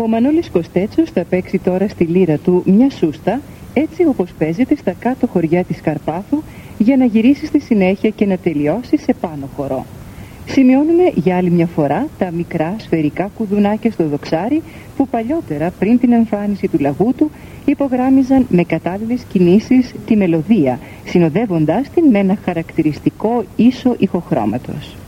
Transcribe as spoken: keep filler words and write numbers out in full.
Ο Μανώλης Κωστέτσος θα παίξει τώρα στη λύρα του μια σούστα, έτσι όπως παίζεται στα κάτω χωριά της Καρπάθου, για να γυρίσει στη συνέχεια και να τελειώσει σε πάνω χορό. Σημειώνουμε για άλλη μια φορά τα μικρά σφαιρικά κουδουνάκια στο δοξάρι που παλιότερα, πριν την εμφάνιση του λαγούτου, υπογράμμιζαν με κατάλληλες κινήσεις τη μελωδία, συνοδεύοντας την με ένα χαρακτηριστικό ίσο ηχοχρώματος.